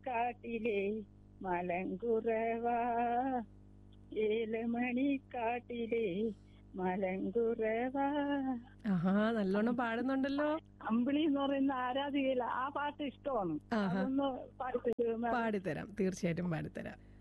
കാട്ടിലെ മലങ്കുറവാ, 7 മണിക്കാട്ടിലെ മലങ്കുറവാ. ആഹാ, നല്ലോണം പാടുന്നുണ്ടല്ലോ. അമ്പിളി എന്ന് പറയുന്ന ആരാധികയില ആ പാട്ട് ഇഷ്ടമാണ്. ആഹാ. അതൊന്ന് പാടിത്തരുമോ? പാടിത്തരാം, തീർച്ചയായിട്ടും പാടിത്തരാം.